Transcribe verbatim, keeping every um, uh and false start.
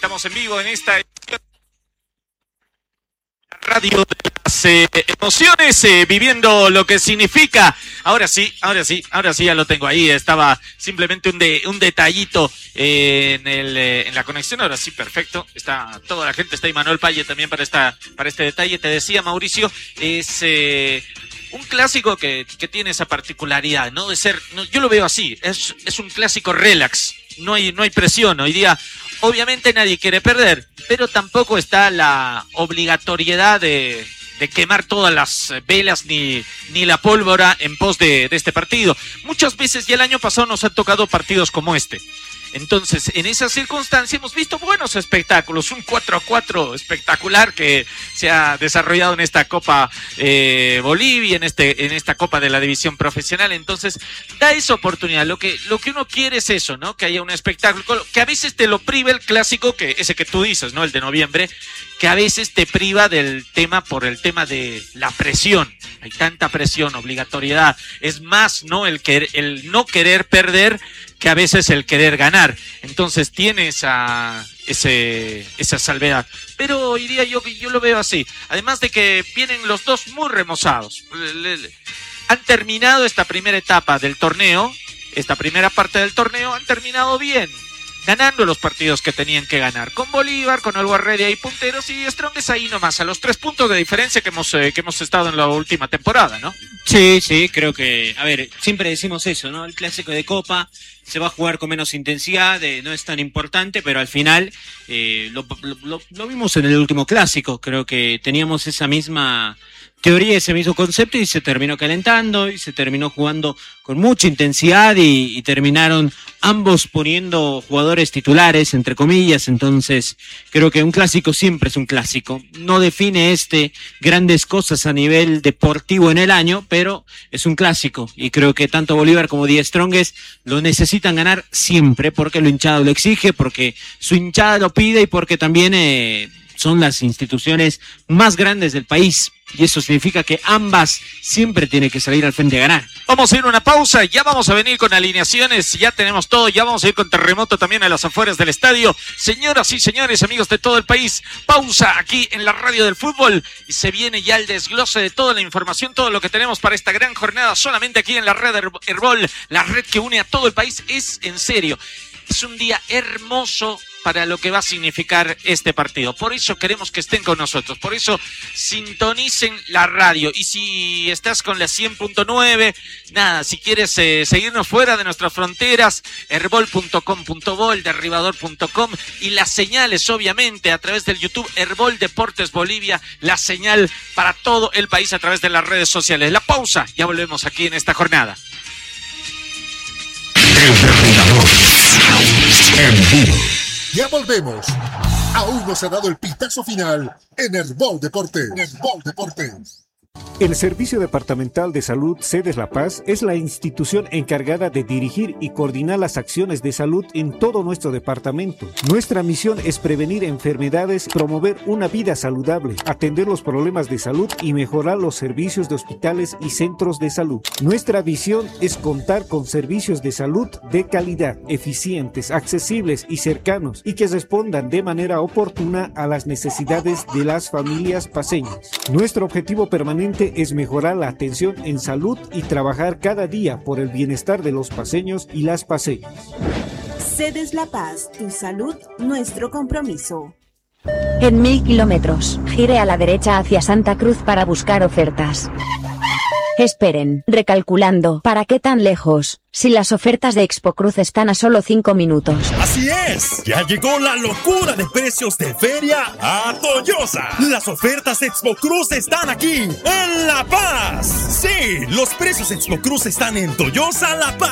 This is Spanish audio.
Estamos en vivo en esta radio de las eh, emociones, eh, viviendo lo que significa. Ahora sí, ahora sí, ahora sí ya lo tengo ahí. Estaba simplemente un de, un detallito eh, en el eh, en la conexión. Ahora sí, perfecto. Está toda la gente, está ahí Manuel Paye también para esta para este detalle. Te decía, Mauricio, es eh, un clásico que, que tiene esa particularidad, ¿no? De ser, no, yo lo veo así, es, es un clásico relax. No hay, no hay presión. Hoy día, obviamente nadie quiere perder, pero tampoco está la obligatoriedad de, de quemar todas las velas ni, ni la pólvora en pos de, de este partido. Muchas veces, ya el año pasado nos han tocado partidos como este. Entonces, en esa circunstancia hemos visto buenos espectáculos, un cuatro a cuatro espectacular que se ha desarrollado en esta Copa eh, Bolivia, en este en esta Copa de la División Profesional. Entonces, da esa oportunidad. Lo que lo que uno quiere es eso, ¿no? Que haya un espectáculo, que a veces te lo priva el clásico, que ese que tú dices, ¿no? El de noviembre, que a veces te priva del tema por el tema de la presión. Hay tanta presión, obligatoriedad. Es más, ¿no? El, que, el no querer perder que a veces el querer ganar. Entonces tiene esa, ese, esa salvedad. Pero hoy día yo, yo lo veo así. Además de que vienen los dos muy remozados. Han terminado esta primera etapa del torneo, esta primera parte del torneo, han terminado bien, ganando los partidos que tenían que ganar. Con Bolívar, con el Guarredia y punteros, y Strongest ahí nomás, a los tres puntos de diferencia que hemos, eh, que hemos estado en la última temporada, ¿no? Sí, sí, creo que, a ver, siempre decimos eso, ¿no? El clásico de Copa se va a jugar con menos intensidad, eh, no es tan importante, pero al final eh, lo, lo, lo vimos en el último clásico. Creo que teníamos esa misma teoría, ese mismo concepto, y se terminó calentando y se terminó jugando con mucha intensidad y, y terminaron ambos poniendo jugadores titulares, entre comillas. Entonces creo que un clásico siempre es un clásico. No define este grandes cosas a nivel deportivo en el año, pero es un clásico, y creo que tanto Bolívar como The Strongest lo necesitan ganar siempre, porque lo hinchado lo exige, porque su hinchada lo pide y porque también eh, son las instituciones más grandes del país. Y eso significa que ambas siempre tienen que salir al frente a ganar. Vamos a ir a una pausa, ya vamos a venir con alineaciones, ya tenemos todo, ya vamos a ir con terremoto también a las afueras del estadio. Señoras y señores, amigos de todo el país, pausa aquí en la radio del fútbol y se viene ya el desglose de toda la información, todo lo que tenemos para esta gran jornada, solamente aquí en la red Herbol, la red que une a todo el país. Es en serio, es un día hermoso para lo que va a significar este partido. Por eso queremos que estén con nosotros. Por eso sintonicen la radio. Y si estás con la cien punto nueve, nada, si quieres eh, seguirnos fuera de nuestras fronteras, herbol punto com punto bo, el derribador punto com, y las señales, obviamente, a través del YouTube Herbol Deportes Bolivia, la señal para todo el país a través de las redes sociales. La pausa, ya volvemos aquí en esta jornada. El Derribador en vivo. Ya volvemos. Aún no se ha dado el pitazo final en Herbol Deportes. Herbol Deportes. El Servicio Departamental de Salud Sedes La Paz es la institución encargada de dirigir y coordinar las acciones de salud en todo nuestro departamento. Nuestra misión es prevenir enfermedades, promover una vida saludable, atender los problemas de salud y mejorar los servicios de hospitales y centros de salud. Nuestra visión es contar con servicios de salud de calidad, eficientes, accesibles y cercanos, y que respondan de manera oportuna a las necesidades de las familias paceñas. Nuestro objetivo permanente es mejorar la atención en salud y trabajar cada día por el bienestar de los paceños y las paceñas. Sedes La Paz, tu salud, nuestro compromiso. En mil kilómetros, gire a la derecha hacia Santa Cruz para buscar ofertas. Esperen, recalculando, ¿para qué tan lejos? Si las ofertas de Expo Cruz están a solo cinco minutos. ¡Así es! Ya llegó la locura de precios de feria a Toyosa. Las ofertas Expo Cruz están aquí, en La Paz. Sí, los precios Expo Cruz están en Toyosa La Paz.